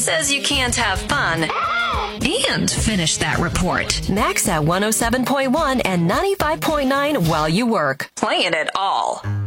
says you can't have fun and finish that report? Max at 107.1 and 95.9 while you work. Playing it all.